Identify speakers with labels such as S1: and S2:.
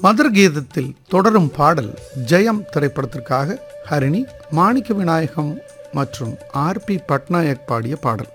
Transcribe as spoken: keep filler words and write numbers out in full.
S1: மதுர கீதத்தில் தொடரும் பாடல் ஜெயம் திரைப்படத்திற்காக ஹரிணி, மாணிக்க விநாயகம் மற்றும் ஆர் பி பட்நாயக் பாடிய பாடல்.